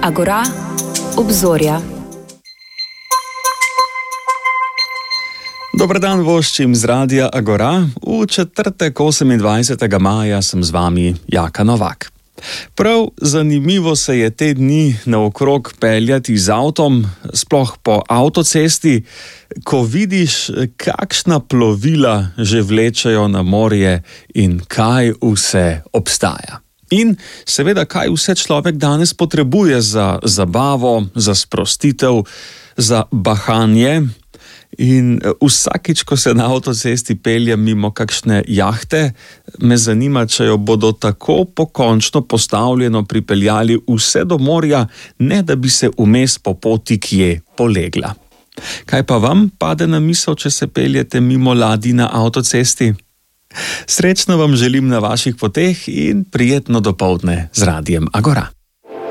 Agora, obzorja. Dober dan voščim z Radia Agora. V četrtek 28. maja sem z vami Jaka Novak. Prav zanimivo se je te dni naokrog peljati z avtom, sploh po avtocesti, ko vidiš, kakšna plovila že vlečejo na morje in kaj vse obstaja. In seveda, kaj vse človek danes potrebuje za zabavo, za sprostitev, za bahanje. In vsakič, ko se na avtocesti peljem mimo kakšne jahte, me zanima, če jo bodo tako pokončno postavljeno pripeljali vse do morja, ne da bi se vmes po poti kje polegla. Kaj pa vam pade na misel, če se peljete mimo ladij na avtocesti? Srečno vam želim na vaših poteh in prijetno dopoldne z Radiem Agora.